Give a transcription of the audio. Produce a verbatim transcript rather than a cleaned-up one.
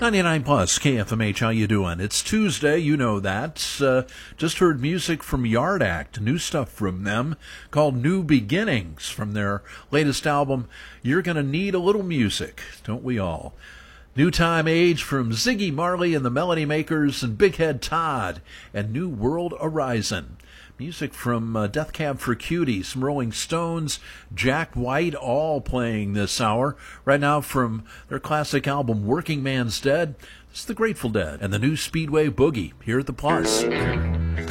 ninety-nine plus K F M H, how you doing? It's Tuesday, you know that. Uh, just heard music from Yard Act, new stuff from them called New Beginnings from their latest album, You're Gonna Need a Little Music, Don't We All? New Time Age from Ziggy Marley and the Melody Makers and Big Head Todd and New World Horizon. Music from uh, Death Cab for Cutie, some Rolling Stones, Jack White, all playing this hour. Right now from their classic album, Working Man's Dead, it's the Grateful Dead and the new Speedway Boogie here at the Plus.